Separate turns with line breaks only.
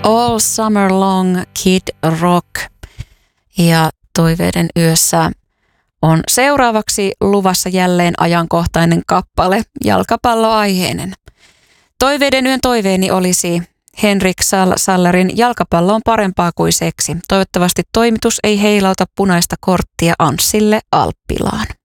All Summer Long, Kid Rock. Ja Toiveiden yössä on seuraavaksi luvassa jälleen ajankohtainen kappale, jalkapalloaiheinen. Toiveiden yön toiveeni olisi Henrik Sallerin Jalkapallo on parempaa kuin seksi. Toivottavasti toimitus ei heilauta punaista korttia Anssille Alppilaan.